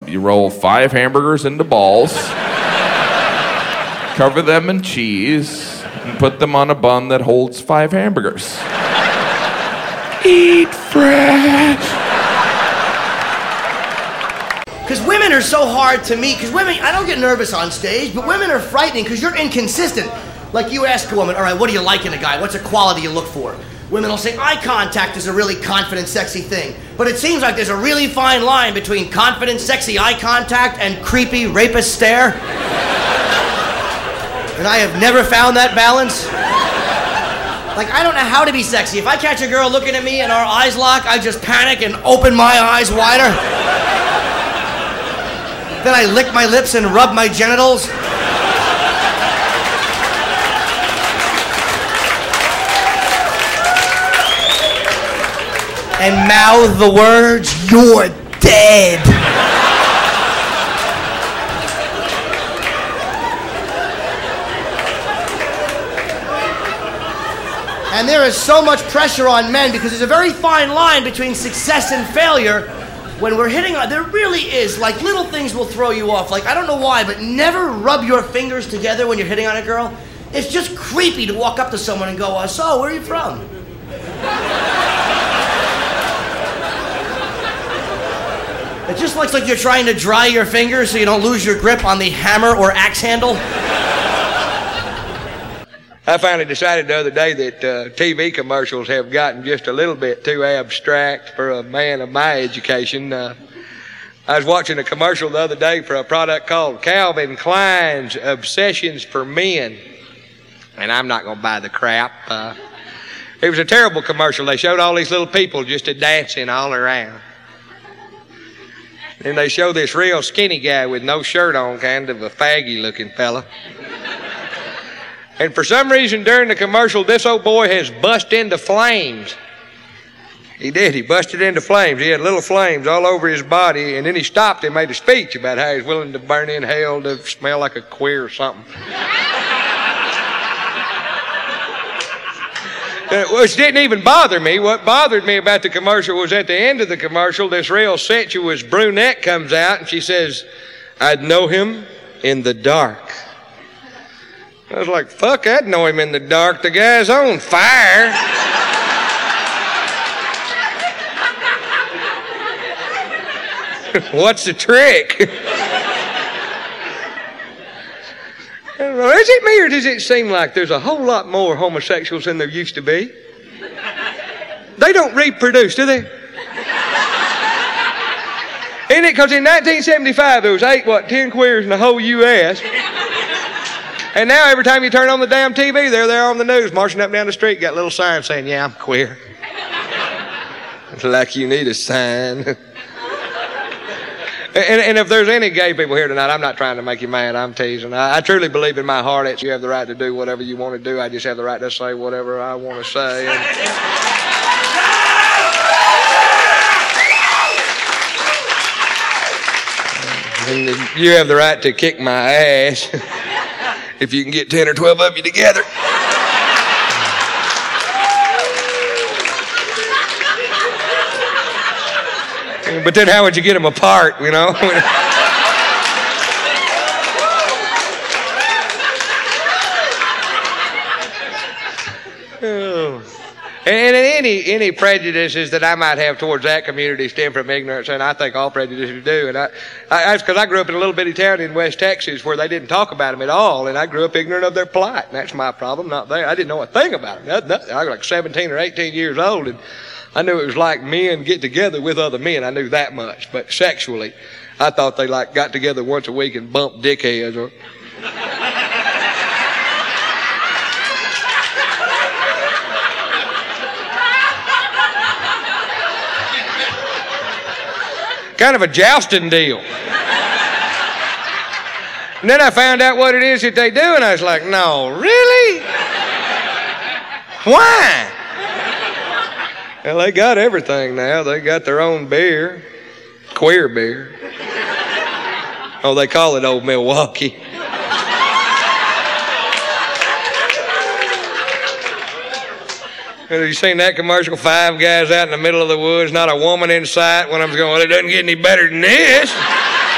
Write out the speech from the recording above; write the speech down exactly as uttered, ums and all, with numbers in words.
you roll five hamburgers into balls, cover them in cheese, and put them on a bun that holds five hamburgers. Eat fresh. Because women are so hard to meet. Because women, I don't get nervous on stage, but women are frightening because you're inconsistent. Like you ask a woman, all right, what do you like in a guy? What's a quality you look for? Women will say eye contact is a really confident, sexy thing. But it seems like there's a really fine line between confident, sexy eye contact and creepy rapist stare. And I have never found that balance. Like, I don't know how to be sexy. If I catch a girl looking at me and our eyes lock, I just panic and open my eyes wider. Then I lick my lips and rub my genitals. And mouth the words, "You're dead." And there is so much pressure on men because there's a very fine line between success and failure. When we're hitting on, there really is, like, little things will throw you off. Like, I don't know why, but never rub your fingers together when you're hitting on a girl. It's just creepy to walk up to someone and go, uh, so, where are you from? It just looks like you're trying to dry your fingers so you don't lose your grip on the hammer or axe handle. I finally decided the other day that uh, T V commercials have gotten just a little bit too abstract for a man of my education. Uh, I was watching a commercial the other day for a product called Calvin Klein's Obsessions for Men. And I'm not going to buy the crap. Uh, it was a terrible commercial. They showed all these little people just a dancing all around. And they show this real skinny guy with no shirt on, kind of a faggy-looking fella. And for some reason during the commercial, this old boy has bust into flames. He did. He busted into flames. He had little flames all over his body, and then he stopped and made a speech about how he's willing to burn in hell to smell like a queer or something. Uh, which didn't even bother me. What bothered me about the commercial was at the end of the commercial, this real sensuous brunette comes out and she says, "I'd know him in the dark." I was like, fuck, I'd know him in the dark. The guy's on fire. What's the trick? I don't know, is it me or does it seem like there's a whole lot more homosexuals than there used to be? They don't reproduce, do they? Ain't it? Because in nineteen seventy-five there was eight, what, ten queers in the whole U S And now every time you turn on the damn T V, they're there on the news, marching up and down the street, got little signs saying, "Yeah, I'm queer." It's like you need a sign. and, and if there's any gay people here tonight, I'm not trying to make you mad, I'm teasing. I, I truly believe in my heart that you have the right to do whatever you want to do. I just have the right to say whatever I want to say. And, and you have the right to kick my ass. If you can get ten or twelve of you together. But then how would you get them apart, you know? Oh. And any any prejudices that I might have towards that community stem from ignorance, and I think all prejudices do. And I, I that's because I grew up in a little bitty town in West Texas where they didn't talk about them at all, and I grew up ignorant of their plight. And that's my problem, not theirs. I didn't know a thing about them. Nothing, nothing. I was like seventeen or eighteen years old, and I knew it was like men get together with other men. I knew that much. But sexually, I thought they like got together once a week and bumped dickheads. Or kind of a jousting deal. And then I found out what it is that they do, and I was like, no, really? Why? Well, they got everything now. They got their own beer, queer beer. Oh, they call it Old Milwaukee. Have you seen that commercial? Five guys out in the middle of the woods, not a woman in sight. One of them's going, well, it doesn't get any better than this.